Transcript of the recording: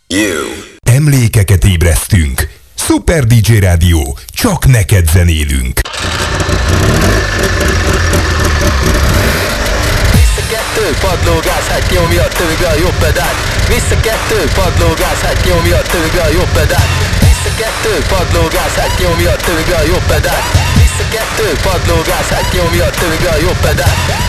Emlékeket ébresztünk. Super DJ Rádió, csak neked zenélünk. Vissza-kettő, padlógáz, hát nyomja a tövigre a jobb pedált. Vissza-kettő, padlógáz, hát nyomja a tövigre a jobb pedált. Vissza-kettő, padlógáz, hát nyomja a tövigre a jobb pedált. Vissza-kettő, padlógáz, hát nyomja a tövigre a jobb pedált.